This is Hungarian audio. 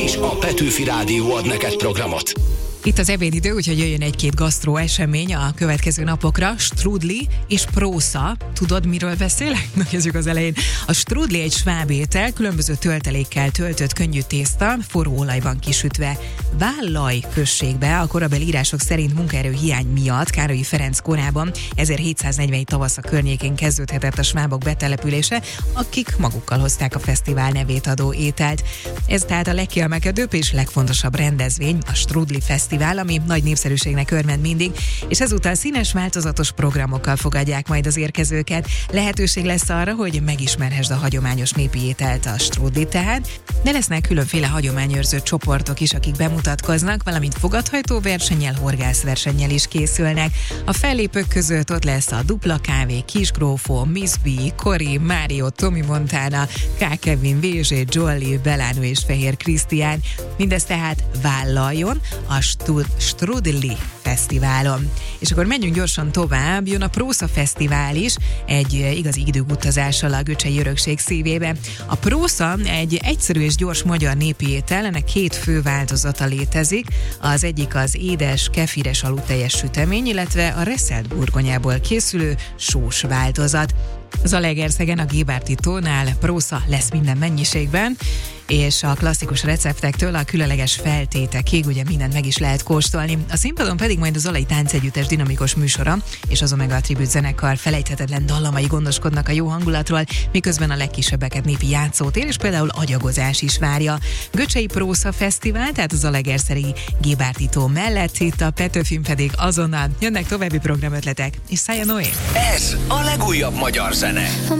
és a Petőfi Rádió ad neked programot. Itt az ebédidő, úgyhogy jöjjön egy-két gasztró esemény a következő napokra. Strudli és prósza. Tudod, miről beszélek? Na, kezdjük az elején. A strudli egy sváb étel, különböző töltelékkel töltött könnyű tészta, forró olajban kisütve. Vállaj községbe a korabeli írások szerint munkaerő hiány miatt Károlyi Ferenc korában 1740 tavasza környékén kezdődhetett a svábok betelepülése, akik magukkal hozták a fesztivál nevét adó ételt. Ez tehát a legkiemelkedőbb és legfontosabb rendezvény, a Strudli Fesztivál, ami nagy népszerűségnek örvend mindig, és ezúttal színes, változatos programokkal fogadják majd az érkezőket. Lehetőség lesz arra, hogy megismerhessd a hagyományos népi ételt, a strudlit tehát, de lesznek különféle hagyományőrző csoportok is, akik bemutatkoznak, valamint fogadhajtó versennyel, horgászversennyel is készülnek. A fellépők között ott lesz a Dupla Kávé, Kisgrófó, Miss B, Kori, Mário, Tommy Montana, K. Kevin, VZ, Jolly, Belánő és Fehér Krisztián. Mindez tehát vállaljon a Strudli Fesztiválon. És akkor menjünk gyorsan tovább, jön a Prósza Fesztivál is, egy igazi időutazással a göcsei örökség szívébe. A prósza egy egyszerű és gyors magyar népi étel, ennek két fő változata létezik. Az egyik az édes, kefires aludteljes sütemény, illetve a reszelt burgonyából készülő sós változat. Zalaegerszegen a Gébárti tónál prósza lesz minden mennyiségben, és a klasszikus receptektől a különleges feltétekig ugye mindent meg is lehet kóstolni. A színpadon pedig majd a Zalai Táncegyüttes dinamikus műsora és az Omega Tribute zenekar felejthetetlen dallamai gondoskodnak a jó hangulatról, miközben a legkisebbeket népi játszótér és például agyagozás is várja. Göcsei Prósza Fesztivál, tehát a zalaegerszegi Gébárti tó mellett, itt a Petőfin pedig azonnal jönnek további programötletek, és Szája Noé. Ez a legújabb magyar zene.